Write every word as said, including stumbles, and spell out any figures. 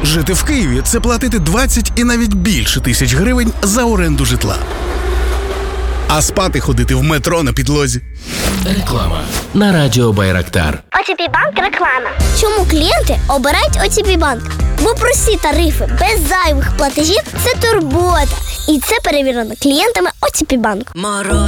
Жити в Києві – це платити двадцять і навіть більше тисяч гривень за оренду житла. А спати ходити в метро на підлозі. Реклама на радіо Байрактар. о те пі Банк реклама. Чому клієнти обирають о те пі Банк? Бо прості тарифи без зайвих платежів – це турбота. І це перевірено клієнтами о те пі Банк.